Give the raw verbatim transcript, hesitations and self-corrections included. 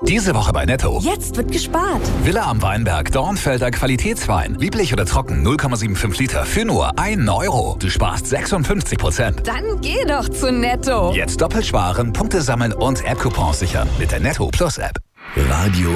Diese Woche bei Netto. Jetzt wird gespart. Villa am Weinberg, Dornfelder Qualitätswein. Lieblich oder trocken, null Komma fünfundsiebzig Liter für nur einen Euro. Du sparst sechsundfünfzig Prozent. Dann geh doch zu Netto. Jetzt doppelt sparen, Punkte sammeln und App-Coupons sichern mit der Netto Plus App. Radio